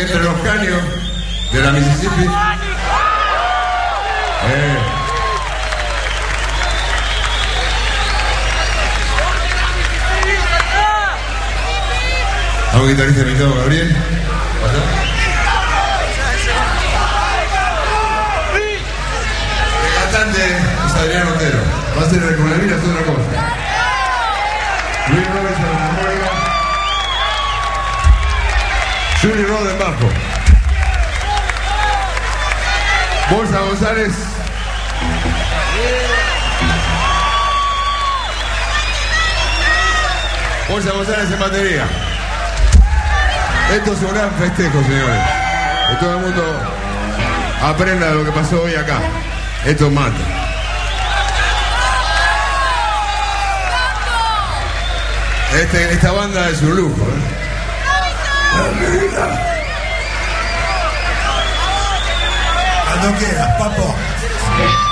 entre los caños de la Mississippi. ¿A un guitarrista invitado, Gabriel? El cantante es Adrián Otero. Va a ser el Coronel, es otra cosa. Luis Roberts en la armónica. Juli Rod en bajo. Bolsa González. Bolsa González en batería. Esto es un gran festejo, señores. Que todo el mundo aprenda de lo que pasó hoy acá. Esto mata. Esta banda es un lujo, Cuando quieras, papo.